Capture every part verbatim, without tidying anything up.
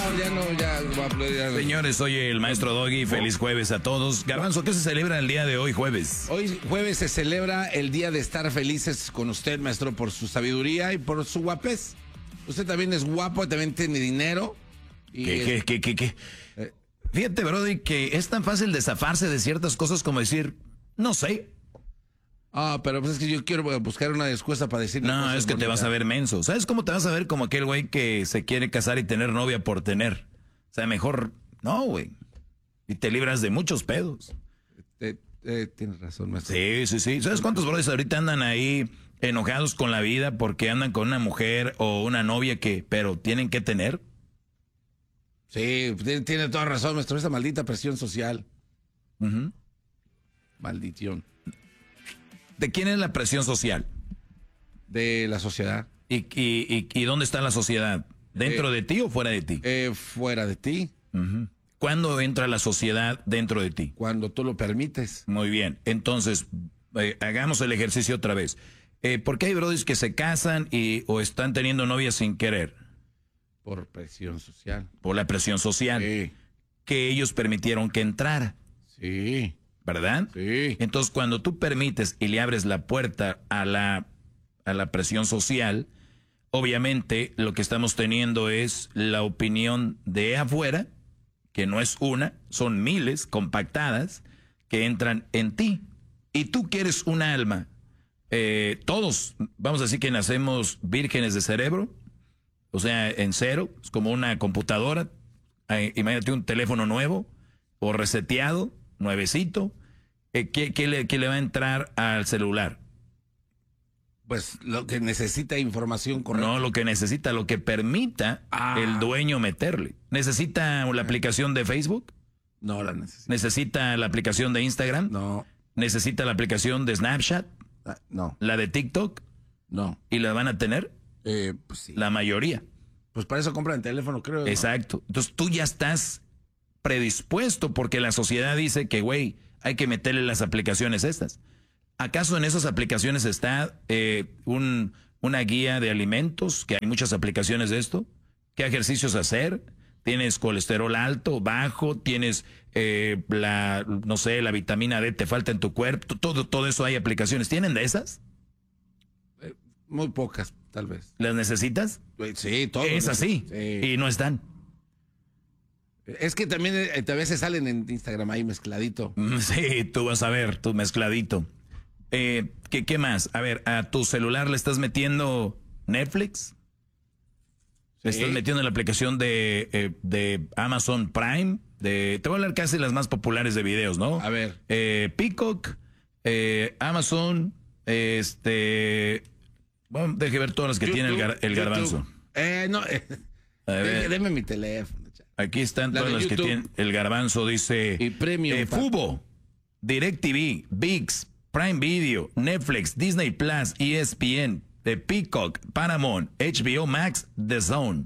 no, ya no, ya voy a aplaudir. Señores, soy el maestro Doggy. Feliz jueves a todos. Garbanzo, ¿qué se celebra el día de hoy, jueves? Hoy, jueves, se celebra el día de estar felices con usted, maestro, por su sabiduría y por su guapez. Usted también es guapo, también tiene dinero. Y ¿Qué, es... qué, qué, qué, qué? Eh... Fíjate, Brody, que es tan fácil de zafarse de ciertas cosas como decir, no sé. Ah, pero pues es que yo quiero buscar una excusa para decir. No, es que bonitas. Te vas a ver menso. ¿Sabes cómo te vas a ver? Como aquel güey que se quiere casar y tener novia por tener. O sea, mejor, no, güey. Y te libras de muchos pedos. Eh, eh, tienes razón, maestro. Sí, sí, sí. ¿Sabes cuántos brothers ahorita andan ahí enojados con la vida porque andan con una mujer o una novia que, pero tienen que tener? Sí, tiene, tiene toda razón, maestro. Esa maldita presión social. Uh-huh. Maldición. ¿De quién es la presión social? De la sociedad. ¿Y, y, y, y dónde está la sociedad? ¿Dentro eh, de ti o fuera de ti? Eh, fuera de ti. Uh-huh. ¿Cuándo entra la sociedad dentro de ti? Cuando tú lo permites. Muy bien. Entonces, eh, hagamos el ejercicio otra vez. Eh, ¿Por qué hay brodis que se casan y, o están teniendo novias sin querer? Por presión social. Por la presión social. Sí. Que ellos permitieron que entrara. Sí. ¿Verdad? Sí. Entonces, cuando tú permites y le abres la puerta a la, a la presión social, obviamente lo que estamos teniendo es la opinión de afuera, que no es una, son miles compactadas que entran en ti. Y tú que eres un alma, eh, todos, vamos a decir que nacemos vírgenes de cerebro, o sea, en cero, es como una computadora, eh, imagínate un teléfono nuevo o reseteado, nuevecito. Eh, ¿qué, qué, le, ¿Qué le va a entrar al celular? Pues lo que necesita información correcta. No, lo que necesita, lo que permita ah. el dueño meterle. ¿Necesita la aplicación de Facebook? No la necesita. ¿Necesita la aplicación de Instagram? No. ¿Necesita la aplicación de Snapchat? Ah, no. ¿La de TikTok? No. ¿Y la van a tener? Eh, pues sí. La mayoría. Pues para eso compran teléfono, creo. Exacto. ¿No? Entonces tú ya estás predispuesto porque la sociedad dice que, güey, hay que meterle las aplicaciones estas. ¿Acaso en esas aplicaciones está eh, un, una guía de alimentos? Que hay muchas aplicaciones de esto. ¿Qué ejercicios hacer? ¿Tienes colesterol alto, bajo? ¿Tienes eh, la, no sé, la vitamina D te falta en tu cuerpo? Todo, todo eso hay aplicaciones. ¿Tienen de esas? Eh, muy pocas, tal vez. ¿Las necesitas? Sí, todo. Es así. Sí. Y no están. Es que también eh, a veces salen en Instagram ahí mezcladito. Sí, tú vas a ver, tu mezcladito. Eh, ¿qué, ¿Qué más? A ver, ¿a tu celular le estás metiendo Netflix? ¿Le Sí. estás metiendo la aplicación de, eh, de Amazon Prime? De, te voy a hablar casi las más populares de videos, ¿no? A ver. Eh, Peacock, eh, Amazon, este... Bueno, deje ver todas las que YouTube, tiene el, gar, el garbanzo. Eh, no, eh, a ver. Deme mi teléfono. Aquí están la todas las YouTube. que tiene el garbanzo, dice... Y Premium. Eh, Fubo, DirecTV, ViX, Prime Video, Netflix, Disney Plus, E S P N, The Peacock, Paramount, H B O Max, The Zone.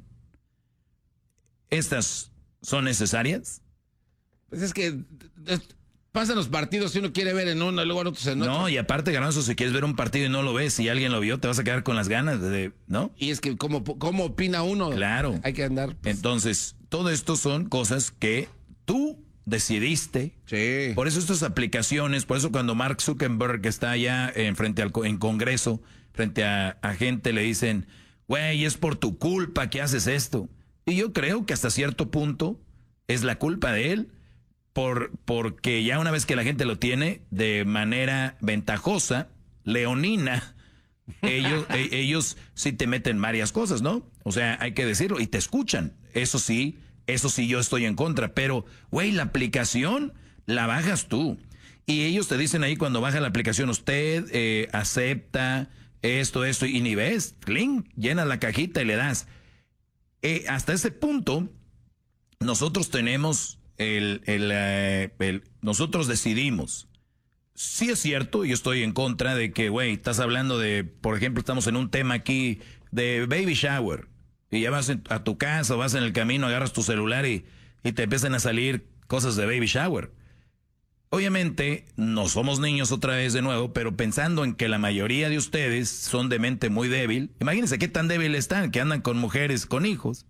¿Estas son necesarias? Pues es que es, pasan los partidos si uno quiere ver en uno y luego en otros en otro. No, y aparte, garbanzo, si quieres ver un partido y no lo ves, si alguien lo vio, te vas a quedar con las ganas de, ¿no? Y es que cómo, cómo opina uno. Claro. Hay que andar. Pues. Entonces, todo esto son cosas que tú decidiste. Sí. Por eso estas aplicaciones, por eso cuando Mark Zuckerberg está allá en frente al en Congreso, frente a, a gente, le dicen, güey, es por tu culpa que haces esto. Y yo creo que hasta cierto punto es la culpa de él, por porque ya una vez que la gente lo tiene de manera ventajosa, leonina, ellos, e, ellos sí te meten varias cosas, ¿no? O sea, hay que decirlo, y te escuchan. Eso sí, eso sí yo estoy en contra, pero, güey, la aplicación la bajas tú. Y ellos te dicen ahí cuando baja la aplicación, usted eh, acepta esto, esto, y ni ves, clink, llenas la cajita y le das. Eh, hasta ese punto, nosotros tenemos el, el, eh, el, nosotros decidimos. Sí es cierto, yo estoy en contra de que, güey, estás hablando de, por ejemplo, estamos en un tema aquí de baby shower, y ya vas en, a tu casa, vas en el camino, agarras tu celular y, y te empiezan a salir cosas de baby shower. Obviamente, no somos niños otra vez de nuevo, pero pensando en que la mayoría de ustedes son de mente muy débil, imagínense qué tan débil están, que andan con mujeres, con hijos.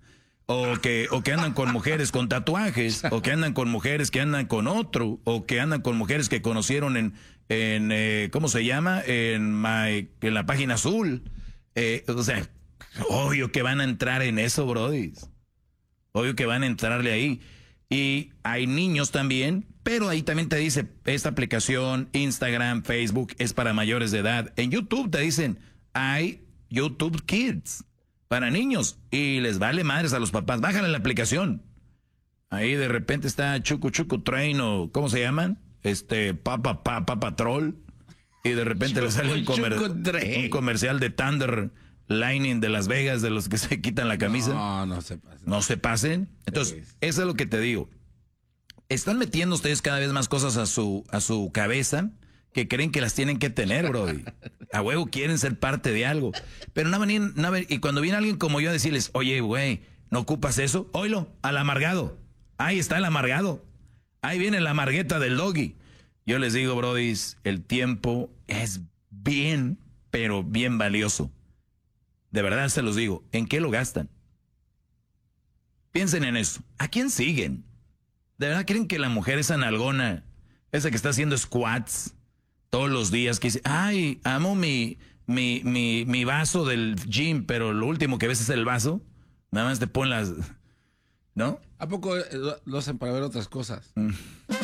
O que, o que andan con mujeres con tatuajes, o que andan con mujeres que andan con otro, o que andan con mujeres que conocieron en, en eh, ¿cómo se llama? En, my, en la página azul. Eh, o sea, obvio que van a entrar en eso, brody. Obvio que van a entrarle ahí. Y hay niños también, pero ahí también te dice, esta aplicación, Instagram, Facebook, es para mayores de edad. En YouTube te dicen, hay YouTube Kids. Para niños, y les vale madres a los papás. Bájale la aplicación. Ahí de repente está Chucu Chucu Train o ¿cómo se llaman? Este, Papa Papa Patrol. Y de repente Chucu, le sale un, comer un comercial de Thunder Lightning de Las Vegas, de los que se quitan la camisa. No, no se pasen. No se pasen. Entonces, sí. Eso es lo que te digo. Están metiendo ustedes cada vez más cosas a su, a su cabeza que creen que las tienen que tener, brody. A huevo quieren ser parte de algo. Pero no venir, no venir, y cuando viene alguien como yo a decirles, oye, güey, ¿no ocupas eso? Oílo, al amargado. Ahí está el amargado. Ahí viene la amargueta del doggy. Yo les digo, brody, el tiempo es bien, pero bien valioso. De verdad se los digo. ¿En qué lo gastan? Piensen en eso. ¿A quién siguen? ¿De verdad creen que la mujer esa nalgona, esa que está haciendo squats todos los días, que dice, ay, amo mi, mi, mi, mi vaso del gym, pero lo último que ves es el vaso? Nada más te ponen las... ¿No? ¿A poco lo hacen para ver otras cosas? Mm.